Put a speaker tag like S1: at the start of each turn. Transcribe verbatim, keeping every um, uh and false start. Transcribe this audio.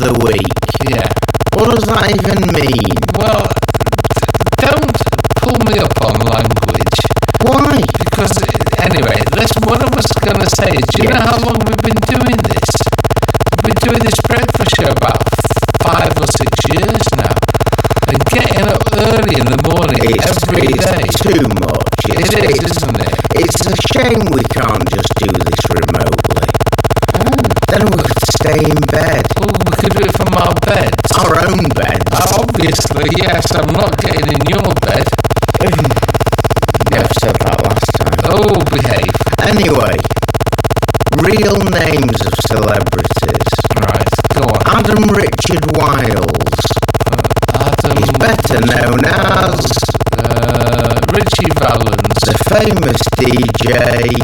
S1: the week.
S2: Yeah.
S1: What does that even mean?
S2: Well, don't pull me up on language.
S1: Why?
S2: Because, anyway, listen, what I was going to say is, do you
S1: Yes.
S2: know how long we've been doing this? We've been doing this breakfast show about five or six years now. And getting up early in the morning
S1: It's,
S2: every
S1: it's
S2: day.
S1: too much. It's,
S2: It is,
S1: it's,
S2: isn't it?
S1: It's a shame we can't just do this remotely. Then we could stay in bed.
S2: Oh, we could do it from our beds.
S1: Our own beds.
S2: Uh, obviously, yes, I'm not getting in your bed.
S1: Never said that last time.
S2: Oh, behave.
S1: Anyway, real names of celebrities.
S2: Right, go on.
S1: Adam Richard Wiles.
S2: Adam.
S1: He's better known as
S2: Uh, Richie Valens.
S1: the famous D J